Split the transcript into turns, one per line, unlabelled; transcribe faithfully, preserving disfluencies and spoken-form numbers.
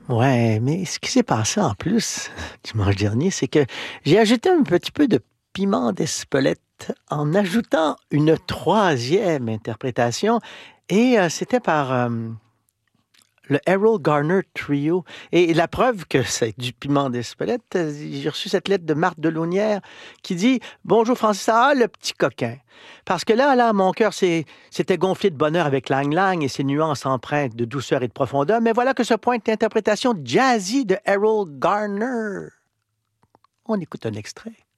Ouais, mais ce qui s'est passé en plus dimanche dernier, c'est que j'ai ajouté un petit peu de piment d'Espelette en ajoutant une troisième interprétation et heu, c'était par, hem, le Errol Garner Trio et la preuve que c'est du piment d'Espelette, heu, j'ai reçu cette lettre de Marthe Delaunière qui dit: «Bonjour Francis, ah le petit coquin». Parce que là là, mon cœur s'est s'était gonflé de bonheur avec Lang Lang et ses nuances empreintes de douceur et de profondeur, mais voilà que se pointe l'interprétation jazzy de Errol Garner. On écoute un extrait.